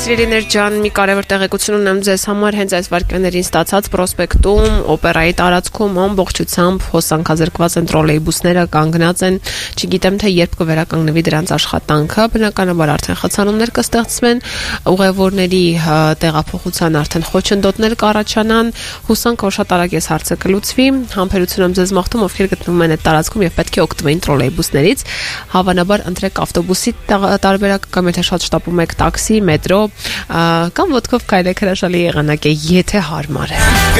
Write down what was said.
Սիրելիներ ջան, մի կարևոր տեղեկություն ունեմ ձեզ համար հենց այս վայրկյաններին ստացած պրոսպեկտում օպերայի տարածքում ամբողջությամբ հոսանքազրկված են տրոլեյբուսները, կանգնած են, չգիտեմ թե երբ կվերականգնվի դրանց աշխատանքը, բնականաբար արդեն խցանումներ կստեղծվեն, ուղևորների տեղափոխության արդեն խոչընդոտներ կառաջանան, հուսանք որ շատ արագ այս հարցը կլուծվի, համբերություն եմ ձեզ մաղթում, ովքեր գտնվում են այդ տարածքում եւ պետք է օգտվեին տրոլեյբուսներից, հավանաբար ընտրեք ավտոբուսի տարբերակը կամ եթե շատ շտապում եք տաքսի, մետրո կամ ոտքով քայլեք հրաշալի եղանակ է, եթե հարմար է։